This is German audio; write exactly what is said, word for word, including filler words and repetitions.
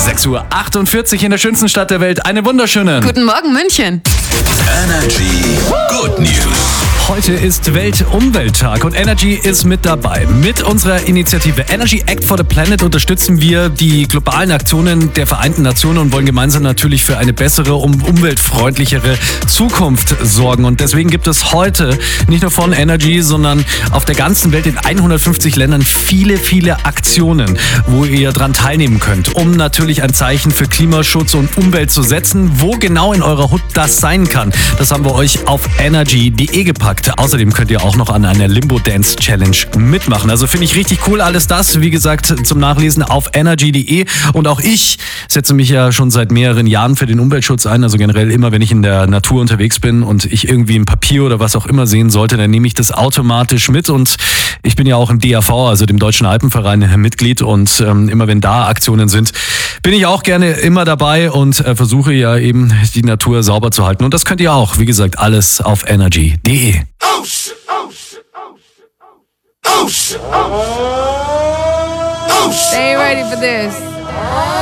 sechs Uhr achtundvierzig in der schönsten Stadt der Welt. Eine wunderschöne. Guten Morgen, München. Energy Good News. Heute ist Weltumwelttag und Energy ist mit dabei. Mit unserer Initiative Energy Act for the Planet unterstützen wir die globalen Aktionen der Vereinten Nationen und wollen gemeinsam natürlich für eine bessere, um umweltfreundlichere Zukunft sorgen. Und deswegen gibt es heute nicht nur von Energy, sondern auf der ganzen Welt in hundertfünfzig Ländern viele, viele Aktionen, wo ihr dran teilnehmen könnt, um natürlich ein Zeichen für Klimaschutz und Umwelt zu setzen. Wo genau in eurer Hut das sein kann, das haben wir euch auf energy punkt de gepackt. Außerdem könnt ihr auch noch an einer Limbo Dance Challenge mitmachen. Also finde ich richtig cool alles das, wie gesagt, zum Nachlesen auf energy punkt de. Und auch ich setze mich ja schon seit mehreren Jahren für den Umweltschutz ein. Also generell immer, wenn ich in der Natur unterwegs bin und ich irgendwie ein Papier oder was auch immer sehen sollte, dann nehme ich das automatisch mit. Und ich bin ja auch im D A V, also dem Deutschen Alpenverein, Mitglied. Und ähm, immer wenn da Aktionen sind, bin ich auch gerne immer dabei und äh, versuche ja eben die Natur sauber zu halten. Und das könnt ihr auch, wie gesagt, alles auf energy punkt de. Oh shit, oh shit, oh shit, oh shit, oh shit, oh shit. Stay ready for this.